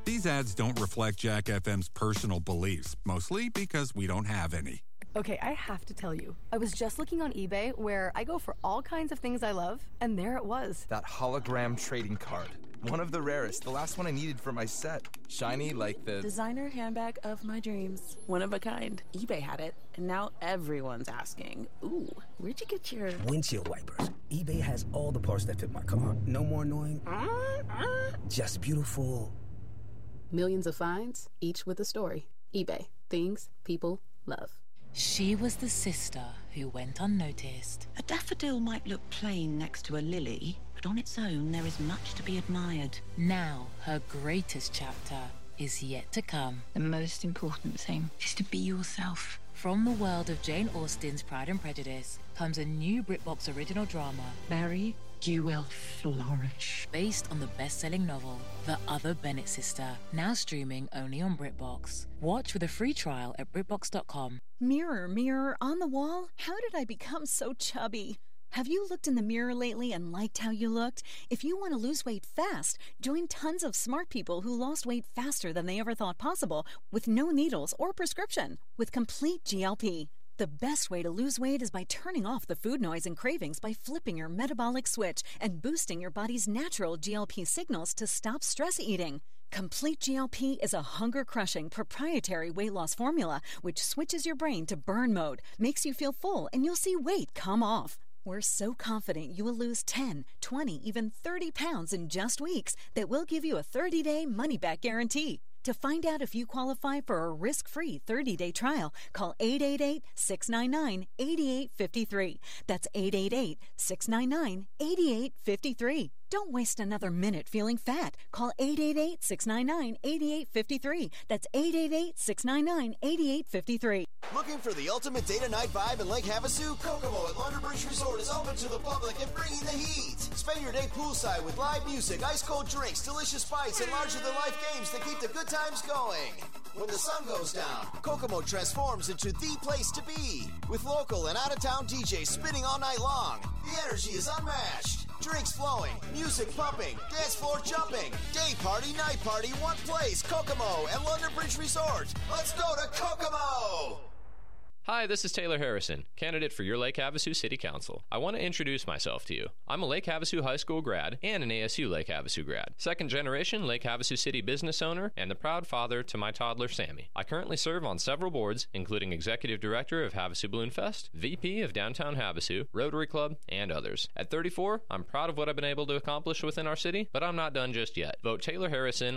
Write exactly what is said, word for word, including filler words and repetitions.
These ads don't reflect Jack F M's personal beliefs, mostly because we don't have any. Okay, I have to tell you, I was just looking on eBay where I go for all kinds of things I love, and there it was. That hologram trading card. One of the rarest, the last one I needed for my set. Shiny like the... designer handbag of my dreams. One of a kind. eBay had it, and now everyone's asking, ooh, where'd you get your... windshield wipers. eBay has all the parts that fit my car. No more annoying. Just beautiful. Millions of finds, each with a story. eBay. Things people love. She was the sister who went unnoticed. A daffodil might look plain next to a lily, but on its own there is much to be admired. Now, her greatest chapter is yet to come. The most important thing is to be yourself. From the world of Jane Austen's Pride and Prejudice comes a new BritBox original drama, Mary, you will flourish. Based on the best-selling novel, The Other Bennett Sister, now streaming only on BritBox. Watch with a free trial at BritBox dot com. Mirror, mirror on the wall, how did I become so chubby? Have you looked in the mirror lately and liked how you looked? If you want to lose weight fast, join tons of smart people who lost weight faster than they ever thought possible with no needles or prescription with Complete G L P. The best way to lose weight is by turning off the food noise and cravings by flipping your metabolic switch and boosting your body's natural G L P signals to stop stress eating. Complete G L P is a hunger-crushing proprietary weight loss formula which switches your brain to burn mode, makes you feel full, and you'll see weight come off. We're so confident you will lose ten, twenty, even thirty pounds in just weeks that we'll give you a thirty-day money-back guarantee. To find out if you qualify for a risk-free thirty-day trial, call eight eight eight, six nine nine, eight eight five three. That's eight eight eight, six nine nine, eight eight five three. Don't waste another minute feeling fat. Call eight eight eight, six nine nine, eight eight five three. That's eight eight eight, six nine nine, eight eight five three. Looking for the ultimate day-to-night vibe in Lake Havasu? Kokomo at London Bridge Resort is open to the public and bringing the heat. Spend your day poolside with live music, ice-cold drinks, delicious bites, and larger-than-life games to keep the good times going. When the sun goes down, Kokomo transforms into the place to be. With local and out-of-town D Js spinning all night long, the energy is unmatched. Drinks flowing, music pumping, dance floor jumping. Day party, night party, one place. Kokomo at London Bridge Resort. Let's go to Kokomo! Hi, this is Taylor Harrison, candidate for your Lake Havasu City Council. I want to introduce myself to you. I'm a Lake Havasu High School grad and an A S U Lake Havasu grad. Second generation Lake Havasu City business owner and the proud father to my toddler Sammy. I currently serve on several boards, including Executive Director of Havasu Balloon Fest, V P of Downtown Havasu, Rotary Club, and others. At thirty-four, I'm proud of what I've been able to accomplish within our city, but I'm not done just yet. Vote Taylor Harrison